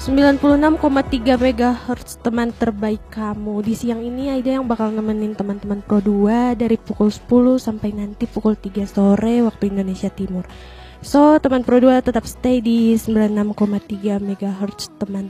96,3 MHz teman terbaik kamu. Di siang ini Aida yang bakal nemenin teman-teman Pro 2 dari pukul 10 sampai nanti pukul 3 sore waktu Indonesia Timur. So, teman Pro 2 tetap stay di 96,3 MHz teman